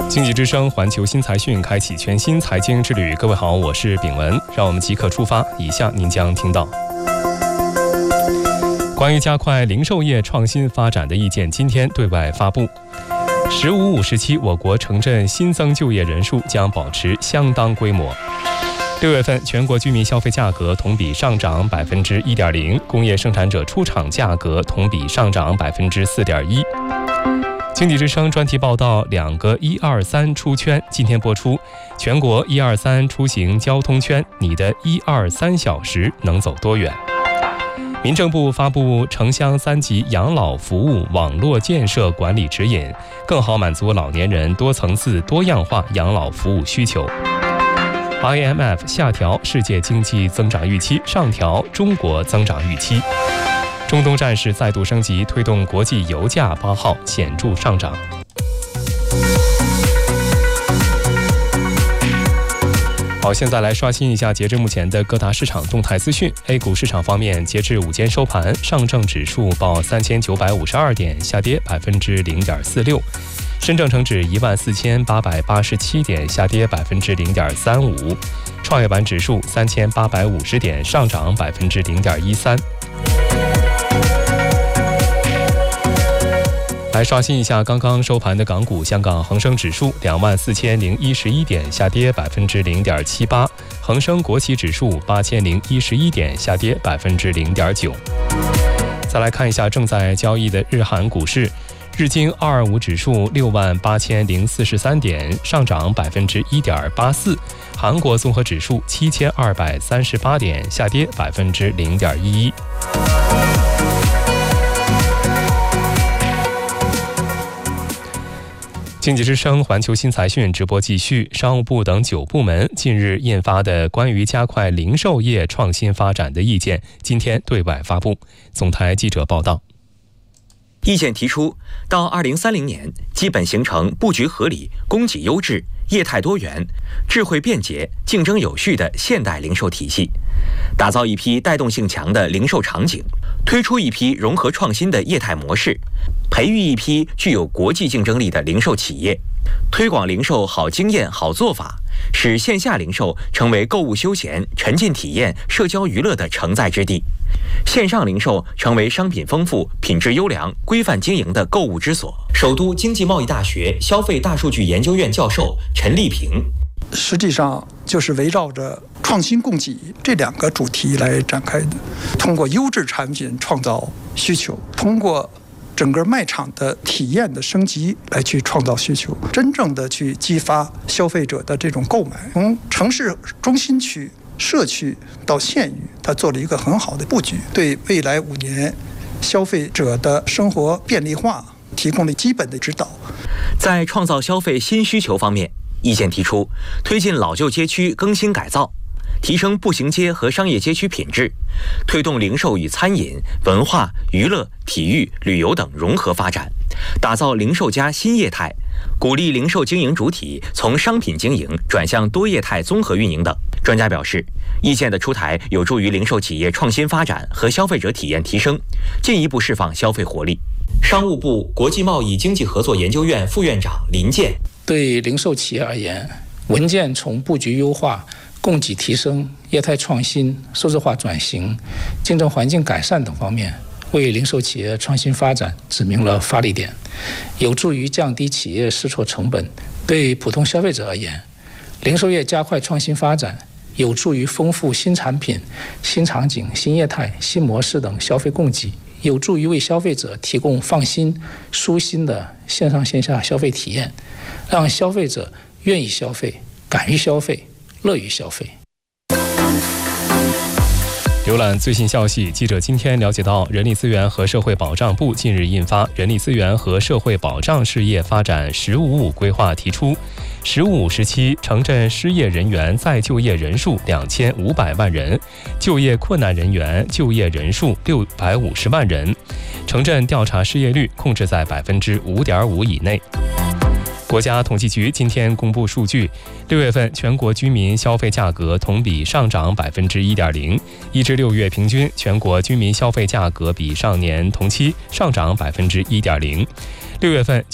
经济之声环球新财讯开启全新财经之旅。各位好，我是炳文，让我们即刻出发。以下您将听到关于加快零售业创新发展的意见，今天对外发布。15-5时期，我国城镇新增就业人数将保持相当规模。6月份全国居民消费价格同比上涨 1.0%， 工业生产者出厂价格同比上涨 4.1%。经济之声专题报道两个123出圈，今天播出。全国123出行交通圈，你的123小时能走多远？民政部发布城乡3级养老服务网络建设管理指引，更好满足老年人多层次多样化养老服务需求。IMF 下调世界经济增长预期，上调中国增长预期。中东战事再度升级，推动国际油价8号显著上涨。好，现在来刷新一下截至目前的各大市场动态资讯。A 股市场方面，截至午间收盘，上证指数报3952点，下跌 0.46%； 深证成指14887点，下跌 0.35%； 创业板指数3850点，上涨 0.13%。来刷新一下刚刚收盘的港股，香港恒生指数24011点，下跌 0.78%； 恒生国企指数8011点，下跌 0.9%。再来看一下正在交易的日韩股市，日经225指数68043点，上涨 1.84%； 韩国综合指数7238点，下跌 0.11%。经济之声环球新财讯直播继续。商务部等9部门近日印发的关于加快零售业创新发展的意见，今天对外发布。总台记者报道。 意见提出，到2030年，基本形成布局合理、供给优质、业态多元、智慧便捷、竞争有序的现代零售体系，打造一批带动性强的零售场景，推出一批融合创新的业态模式，培育一批具有国际竞争力的零售企业，推广零售好经验、好做法，使线下零售成为购物休闲、沉浸体验、社交娱乐的承载之地，线上零售成为商品丰富、品质优良、规范经营的购物之所。首都经济贸易大学消费大数据研究院教授陈立平， 实际上就是围绕着创新供给这2个主题来展开的，通过优质产品创造需求，通过整个卖场的体验的升级来去创造需求，真正的去激发消费者的这种购买。从城市中心区、社区到县域，它做了一个很好的布局，对未来5年消费者的生活便利化提供了基本的指导。 在创造消费新需求方面，意见提出推进老旧街区更新改造，提升步行街和商业街区品质，推动零售与餐饮、文化、娱乐、体育、旅游等融合发展，打造零售加新业态，鼓励零售经营主体从商品经营转向多业态综合运营等。专家表示，意见的出台有助于零售企业创新发展和消费者体验提升，进一步释放消费活力。商务部国际贸易经济合作研究院副院长林健， 对零售企业而言，文件从布局优化、供给提升、业态创新、数字化转型、竞争环境改善等方面，为零售企业创新发展指明了发力点，有助于降低企业试错成本。对普通消费者而言，零售业加快创新发展，有助于丰富新产品、新场景、新业态、新模式等消费供给，有助于为消费者提供放心、舒心的线上线下消费体验，让消费者愿意消费、敢于消费、乐于消费。 浏览最新消息，记者今天了解到，人力资源和社会保障部近日印发《人力资源和社会保障事业发展15-5规划》，提出15-5时期城镇失业人员再就业人数2500万人，就业困难人员就业人数650万人，城镇调查失业率控制在 5.5% 以内。国家统计局今天公布数据，6月份全国居民消费价格同比上涨 1.0%， 1至6月平均全国居民消费价格比上年同期上涨 1.0%。6月份